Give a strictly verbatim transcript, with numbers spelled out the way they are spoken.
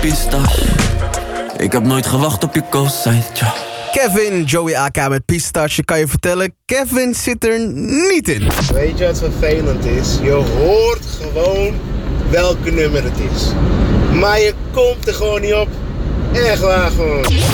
pistache. Ik heb nooit gewacht op je co-sign, tja. Kevin, Joey A K met pistache, kan je vertellen, Kevin zit er niet in. Weet je wat vervelend is? Je hoort gewoon welke nummer het is. Maar je komt er gewoon niet op. Echt waar gewoon.